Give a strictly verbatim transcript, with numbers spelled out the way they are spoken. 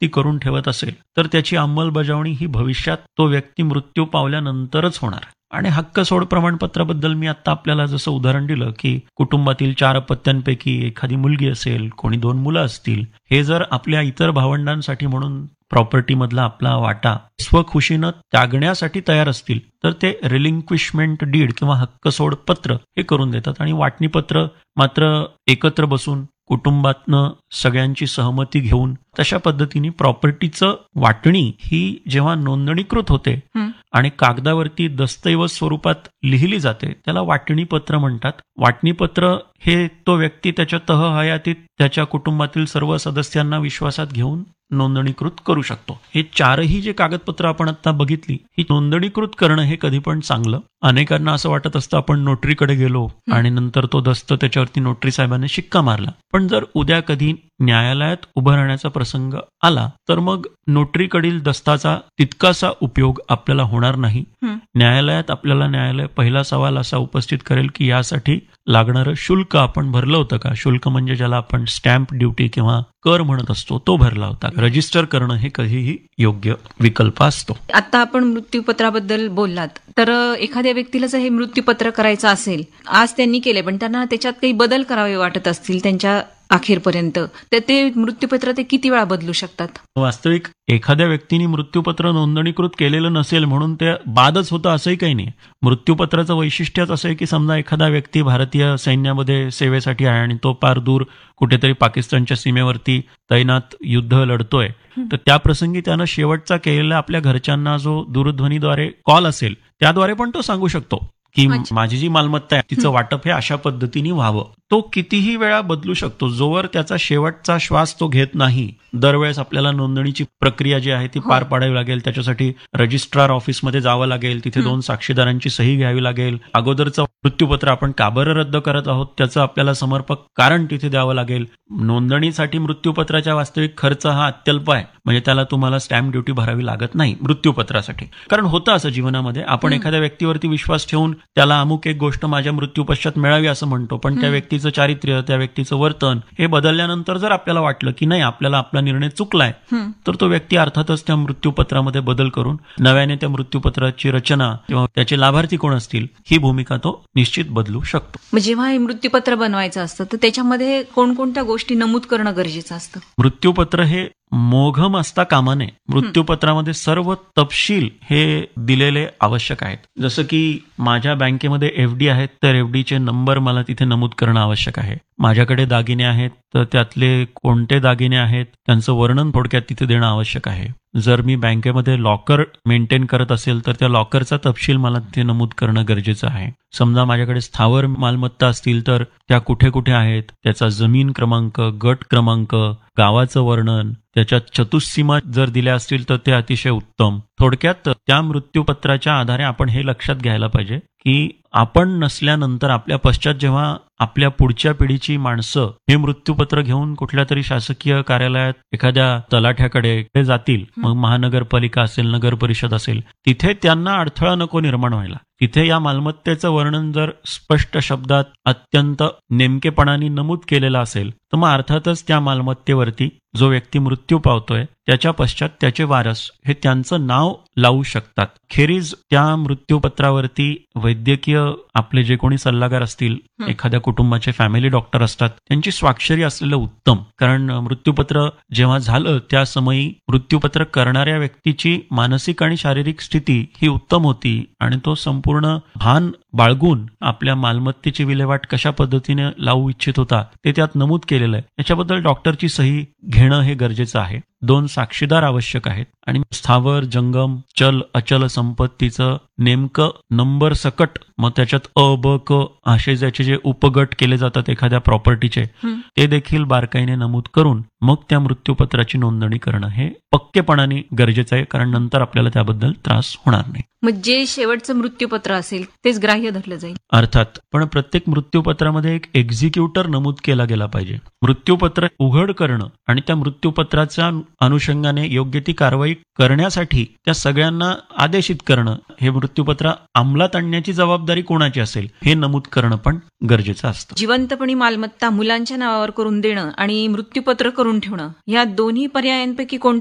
व्यक्ती करून ठेवत असेल तर त्याची अंमलबजावणी ही भविष्यात तो व्यक्ती मृत्यू पावल्यानंतरच होणार. आणि हक्क सोड प्रमाणपत्राबद्दल मी आता आपल्याला जसं उदाहरण दिलं की कुटुंबातील चार अपत्यांपैकी एखादी मुलगी असेल, कोणी दोन मुलं असतील, हे जर आपल्या इतर भावंडांसाठी म्हणून प्रॉपर्टीमधला आपला वाटा स्वखुशीनं त्यागण्यासाठी तयार असतील तर ते रिलिंक्विशमेंट डीड किंवा हक्क सोड पत्र हे करून देतात. आणि वाटणी पत्र मात्र एकत्र बसून कुटुंबातनं सगळ्यांची सहमती घेऊन तशा पद्धतीने प्रॉपर्टीचं वाटणी ही जेव्हा नोंदणीकृत होते आणि कागदावरती दस्तऐवज स्वरूपात लिहिली जाते त्याला वाटणी पत्र म्हणतात. वाटणी पत्र हे तो व्यक्ती त्याच्या तह हयातीत त्याच्या कुटुंबातील सर्व सदस्यांना विश्वासात घेऊन नोंदणीकृत करू शकतो. हे चारही जे कागदपत्र आपण आता बघितली ही नोंदणीकृत करणं हे कधी पण चांगलं. अनेकांना असं वाटत असतं आपण नोटरीकडे गेलो आणि नंतर तो दस्त त्याच्यावरती नोटरी साहेबांनी शिक्का मारला, पण जर उद्या कधी न्यायालयात उभं राहण्याचा प्रसंग आला तर मग नोटरीकडील दस्ताचा तितकासा उपयोग आपल्याला होणार नाही. न्यायालयात आपल्याला न्यायालय पहिला सवाल असा उपस्थित करेल की यासाठी लागणारं शुल्क आपण भरलं होतं का. शुल्क म्हणजे ज्याला आपण स्टॅम्प ड्युटी किंवा कर म्हणत असतो तो भरला होता. रजिस्टर करणं हे कधीही योग्य विकल्प असतो. आता आपण मृत्यूपत्राबद्दल बोललात तर एखाद्या व्यक्तीला जर हे मृत्यूपत्र करायचं असेल, आज त्यांनी केले पण त्यांना त्याच्यात काही बदल करावे वाटत असतील त्यांच्या अखेरपर्यंत, तर ते मृत्यूपत्र ते किती वेळा बदलू शकतात? वास्तविक एखाद्या व्यक्तीने मृत्यूपत्र नोंदणीकृत केलेलं नसेल म्हणून ते बादच होतं असंही काही नाही. मृत्यूपत्राचं वैशिष्ट्यच असं आहे की समजा एखादा व्यक्ती भारतीय सैन्यामध्ये सेवेसाठी आहे आणि तो पार दूर कुठेतरी पाकिस्तानच्या सीमेवरती तैनात युद्ध लढतोय, तर त्या प्रसंगी त्यानं शेवटचा केलेला आपल्या घरच्यांना जो दूरध्वनीद्वारे कॉल असेल त्याद्वारे पण तो सांगू शकतो की माझी जी मालमत्ता आहे तिचं वाटप हे अशा पद्धतीने व्हावं. तो कितीही वेळा बदलू शकतो जोवर त्याचा शेवटचा श्वास तो घेत नाही. दरवेळेस आपल्याला नोंदणीची प्रक्रिया जी आहे ती पार पाडावी लागेल, त्याच्यासाठी रजिस्ट्रार ऑफिसमध्ये जावं लागेल, तिथे दोन साक्षीदारांची सही घ्यावी लागेल, अगोदरचं मृत्यूपत्र आपण का बरं रद्द करत आहोत त्याचं आपल्याला समर्पक कारण तिथे द्यावं लागेल. नोंदणीसाठी मृत्यूपत्राच्या वास्तविक खर्च हा अत्यल्प आहे, म्हणजे त्याला तुम्हाला स्टॅम्प ड्युटी भरावी लागत नाही मृत्यूपत्रासाठी. कारण होतं असं जीवनामध्ये आपण एखाद्या व्यक्तीवरती विश्वास ठेवून त्याला अमुक एक गोष्ट माझ्या मृत्यूपश्चात मिळावी असं म्हणतो, पण त्या व्यक्तीचं चारित्र्य, त्या व्यक्तीचं वर्तन हे बदलल्यानंतर जर आपल्याला वाटलं की नाही आपल्याला आपला निर्णय चुकलाय तर तो व्यक्ती अर्थातच त्या मृत्यूपत्रामध्ये बदल करून नव्याने त्या मृत्यूपत्राची रचना किंवा त्याचे लाभार्थी कोण असतील ही भूमिका तो निश्चित बदलू शकतो. जेव्हा हे मृत्यूपत्र बनवायचं असतं तर त्याच्यामध्ये कोणकोणत्या गोष्टी नमूद करणं गरजेचं असतं? मृत्यूपत्र हे मोघम असता कामा नये. मृत्यूपत्रामध्ये सर्व तपशील हे दिलेले आवश्यक आहेत. जसं की माझ्या बँकेमध्ये एफडी आहेत तर एफडीचे नंबर मला तिथे नमूद करणं आवश्यक आहे. माझ्याकडे दागिने आहेत तर त्यातले कोणते दागिने आहेत त्यांचं वर्णन थोडक्यात तिथे देणं आवश्यक आहे. जर मी बँकेमध्ये लॉकर मेंटेन करत असेल तर त्या लॉकरचा तपशील मला तिथे नमूद करणं गरजेचं आहे. समजा माझ्याकडे स्थावर मालमत्ता असतील तर त्या कुठे कुठे आहेत, त्याचा जमीन क्रमांक, गट क्रमांक, गावाचं वर्णन, त्याच्यात चतुष्सीमा जर दिल्या असतील तर ते अतिशय उत्तम. थोडक्यात त्या मृत्यूपत्राच्या आधारे आपण हे लक्षात घ्यायला पाहिजे की आपण नसल्यानंतर आपल्या पश्चात जेव्हा आपल्या पुढच्या पिढीची माणसं हे मृत्यूपत्र घेऊन कुठल्या तरी शासकीय कार्यालयात एखाद्या तलाठ्याकडे जातील, मग महानगरपालिका असेल, नगर परिषद असेल, तिथे त्यांना अडथळा नको निर्माण व्हायला. तिथे या मालमत्तेचं वर्णन जर स्पष्ट शब्दात अत्यंत नेमकेपणाने नमूद केलेलं असेल तर मग अर्थातच त्या मालमत्तेवरती जो व्यक्ती मृत्यू पावतोय त्याच्या पश्चात त्याचे वारस हे त्यांचं नाव लावू शकतात. खेरीज त्या मृत्यूपत्रावरती वैद्यकीय आपले जे कोणी सल्लागार असतील, एखाद्या कुटुंबाचे फॅमिली डॉक्टर असतात, त्यांची स्वाक्षरी असलेलं उत्तम. कारण मृत्यूपत्र जेव्हा झालं त्या समयी मृत्यूपत्र करणाऱ्या व्यक्तीची मानसिक आणि शारीरिक स्थिती ही उत्तम होती आणि तो संपूर्ण भान बाळगून आपल्या मालमत्तेची विल्हेवाट कशा पद्धतीने लावू इच्छित होता ते त्यात नमूद केलेलं आहे. याच्याबद्दल डॉक्टरची सही घेणं हे गरजेचं आहे. दोन साक्षीदार आवश्यक आहेत आणि स्थावर, जंगम, चल, अचल संपत्तीचं नेमकं नंबर सकट, मग त्याच्यात अ ब क असे ज्याचे जे उपगट केले जातात एखाद्या प्रॉपर्टीचे ते देखील बारकाईने नमूद करून मग त्या मृत्यूपत्राची नोंदणी करणं हे पक्केपणाने गरजेचं आहे, कारण नंतर आपल्याला त्याबद्दल त्रास होणार नाही. मग जे शेवटचं मृत्यूपत्र असेल तेच ग्राह्य धरलं जाईल अर्थात, पण प्रत्येक मृत्यूपत्रामध्ये एक एक्झिक्युटर नमूद केला गेला पाहिजे. मृत्यूपत्र उघड करणं आणि त्या मृत्यूपत्राच्या अनुषंगाने योग्य ती कारवाई करण्यासाठी त्या सगळ्यांना आदेशित करणं, हे मृत्यूपत्र अंमलात आणण्याची जबाबदारी कोणाची असेल हे नमूद करणं पण गरजेचं असतं. जिवंतपणी मालमत्ता मुलांच्या नावावर करून देणं आणि मृत्यूपत्र करून ठेवणं या दोन्ही पर्यायांपैकी कोणतं